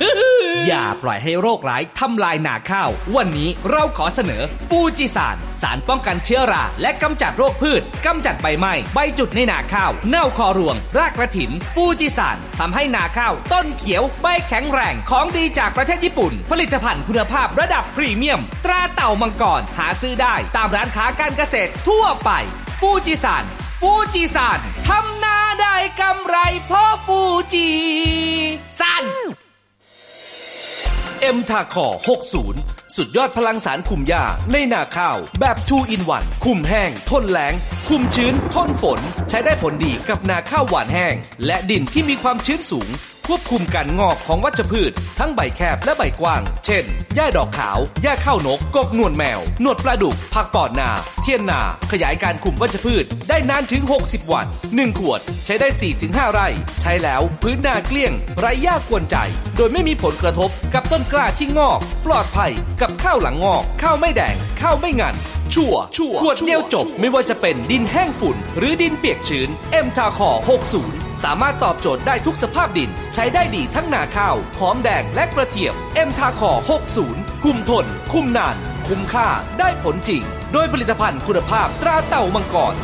อย่าปล่อยให้โรคร้ายทำลายนาข้าววันนี้เราขอเสนอฟูจิซานสารป้องกันเชื้อราและกำจัดโรคพืชกำจัดใบไหม้ใบจุดในนาข้าวเน่าคอรวงรากกระถินฟูจิซานทำให้นาข้าวต้นเขียวใบแข็งแรงของดีจากประเทศญี่ปุ่นผลิตภัณฑ์คุณภาพระดับพรีเมียมตราเต่ามังกรหาซื้อได้ตามร้านค้าการเกษตรทั่วไปฟูจิซานทำนาได้กำไรเพราะฟูจิซันเอ็มทาคอ60สุดยอดพลังสารคุมหญ้าในนาข้าวแบบ 2 in 1คุมแห้งทนแล้งคุมชื้นทนฝนใช้ได้ผลดีกับนาข้าวหวานแห้งและดินที่มีความชื้นสูงควบคุมการงอกของวัชพืชทั้งใบแคบและใบกว้างเช่นหญ้าดอกขาวหญ้าข้าวนกกกหนวดแมวหนวดปลาดุกผักปอดนาเทียนนาขยายการคุมวัชพืชได้นานถึง60วัน1ขวดใช้ได้ 4-5 ไร่ใช้แล้วพื้นนาเกลี้ยงไร้หญ้ากวนใจโดยไม่มีผลกระทบกับต้นกล้าที่งอกปลอดภัยกับข้าวหลังงอกข้าวไม่แดงข้าวไม่งันชัวร์ขวดเดียวจบไม่ว่าจะเป็นดินแห้งฝุ่นหรือดินเปียกชื้นเอ็มทาคอ60สามารถตอบโจทย์ได้ทุกสภาพดินใช้ได้ดีทั้งนาข้าวหอมแดงและกระเทียมเอ็มทาคอ60คุมทนคุมนานคุ้มค่าได้ผลจริงโดยผลิตภัณฑ์คุณภาพตราเต่ามังกร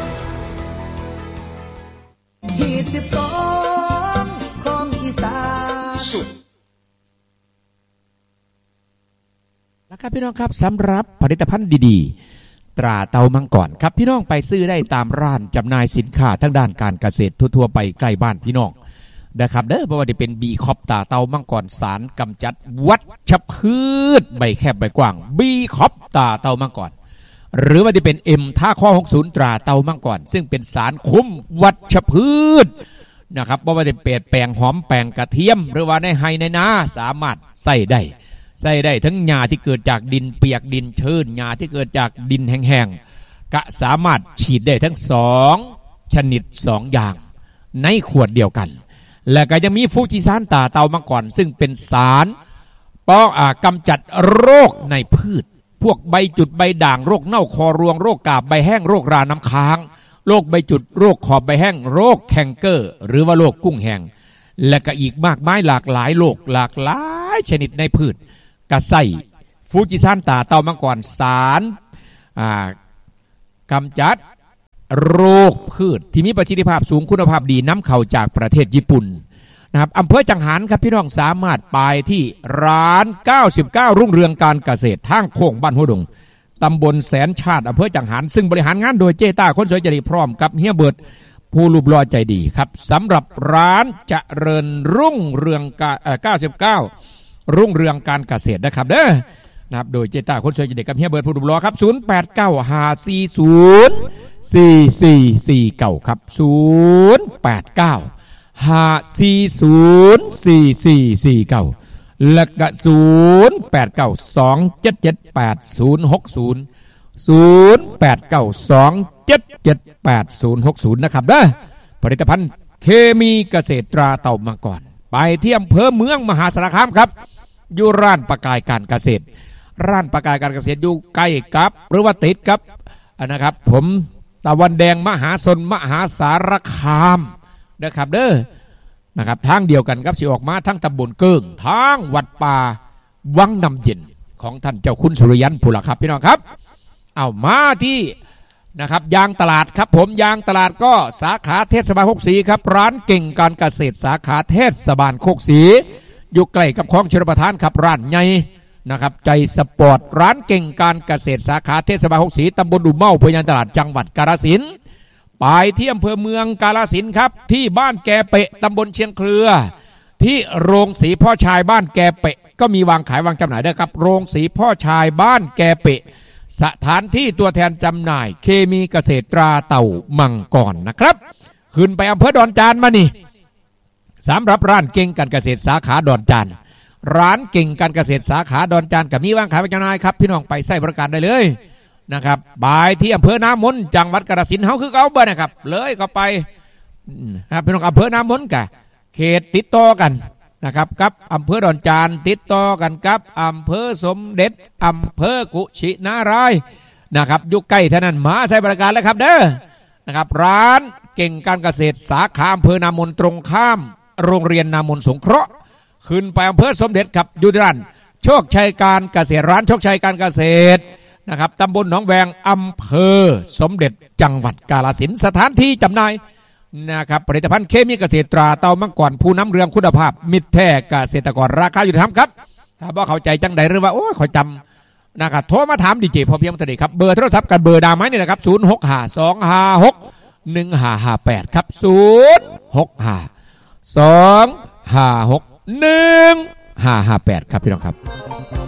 ของอีสานนะครับพี่น้องครับสำหรับผลิตภัณฑ์ดีๆตราเต่ามังกรครับพี่น้องไปซื้อได้ตามร้านจำหน่ายสินค้าทั้งด้านการเกษตรทั่วๆไปใกล้บ้านพี่น้องนะครับเด้อเพราะว่าจะเป็นบีคอปตาเต่ามังกรสารกำจัดวัชพืชใบแคบใบกว้างบีคอปตาเต่ามังกรหรือว่าจะเป็นเอ็มท่าข้อ60ตราเต่ามังกรซึ่งเป็นสารคุมวัชพืชนะครับเพราะว่าจะเปลี่ยนแปลงหอมแปลงกระเทียมหรือว่าในไฮในนาสามารถใส่ได้ทั้งหญ้าที่เกิดจากดินเปียกดินชื้นหญ้าที่เกิดจากดินแห้งๆก็สามารถฉีดได้ทั้ง2ชนิด2อย่างในขวดเดียวกันและก็ยังมีฟูจิซานตาเต่ามังกรซึ่งเป็นสารกำจัดโรคในพืชพวกใบจุดใบด่างโรคเน่าคอรวงโรคกาบใบแห้งโรคราน้ำค้างโรคใบจุดโรคขอบใบแห้งโรคแคนเกอร์หรือว่าโรคกุ้งแห้งและก็อีกมากมายหลากหลายโรคหลากหลายชนิดในพืชกระใส่ฟูจิซานตาเต่ามังกรสารกำจัดโรคพืชที่มีประสิทธิภาพสูงคุณภาพดีนำเข้าจากประเทศญี่ปุ่นนะครับอำเภอจังหันครับพี่น้องสามารถไปที่ร้าน99รุ่งเรืองการเกษตรทางโค้งบ้านหัวดงตำบลแสนชาติอำเภอจังหันซึ่งบริหารงานโดยเจต้าคนสวยใจดีพร้อมกับเฮียเบิร์ดผู้รูปหล่อใจดีครับสำหรับร้านเจริญรุ่งเรือง99รุ่งเรืองการเกษตรนะครับเด้อนะครับโดยเจต้าคนสวยใจดีกับเฮียเบิร์ดผู้รูปหล่อครับ0895404449ครับ0895404449และก็0892778060นะครับเด้อผลิตภัณฑ์เคมีเกษตรตราเต่ามังกรไปที่อำเภอเมืองมหาสารคามครับอยู่ร้านประกายการเกษตรร้านประกายการเกษตรอยู่ใกล้กับหรือว่าติดกับนะครับผมตะวันแดงมหาชนมหาสารคามนะครับเด้อนะครับทางเดียวกันครับสิออกมาทั้งตำบลเกิ้งทางวัดป่าวังน้ำเย็นของท่านเจ้าคุณสุริยันผู้ล่ะครับพี่น้องครับเอามาที่นะครับยางตลาดครับผมยางตลาดก็สาขาเทศบาลโคกศรีครับร้านเก่งการเกษตรสาขาเทศบาลโคกศรีอยู่ใกล้กับคลองชลประทานครับร้านใหญ่นะครับใจสปอร์ตร้านเก่งการเกษตรสาขาเทศบาลโคกศรีตำบลดุมเมาอำเภอยางตลาดจังหวัดกาฬสินธุ์ไปที่อำเภอเมืองกาฬสินธุ์ครับที่บ้านแกเปะตำบลเชียงเครือที่โรงสีพ่อชายบ้านแกเปะก็มีวางขายวางจำหน่ายด้วยครับโรงสีพ่อชายบ้านแกเปะสถานที่ตัวแทนจำหน่ายเคมีเกษตรตราเต่ามังกรนะครับขึ้นไปอำเภอดอนจานมานี่สำหรับร้านเก่งการเกษตรสาขาดอนจานร้านเก่งการเกษตรสาขาดอนจานกับมีวางขายวางจำหน่ายครับพี่น้องไปใช้บริการได้เลยนะครับบายที่อำเภอน้ำมนต์จังหวัดกาฬสินธุ์เฮาคือเอาเบอร์นะครับเลยก็ไปครับพี่น้องอำเภอน้ำมนต์กับเขตติดต่อกันนะครับกับอำเภอดอนจานติดต่อกันกับอำเภอสมเด็จอำเภอกุชินารายนะครับอยู่ใกล้เท่านั้นมาใช้บริการแล้วครับเด้อนะครับร้านเก่งการเกษตรสาขาอำเภอน้ำมนต์ตรงข้ามโรงเรียนน้ำมนต์สงเคราะห์ขึ้นไปอำเภอสมเด็จครับอยู่ร้านโชคชัยการเกษตรร้านโชคชัยการเกษตรนะครับตำบลหนองแวงอำเภอสมเด็จจังหวัดกาฬสินธุ์สถานที่จำหน่ายนะครับผลิตภัณฑ์เคมีเกษตรตราเต่ามังกรผู้นำเรื่องคุณภาพมิตรแท้เกษตรกรราคายุติธรรมครับถ้าบ่เข้าใจจังใดหรือว่าโอ้ขอจำนะครับโทรมาถามดีเจพอเพียงตัวนี้ครับเบอร์โทรศัพท์กันเบอร์ดาไม้นี่นะครับ0652561558ครับ0652561558ครับพี่น้องครับ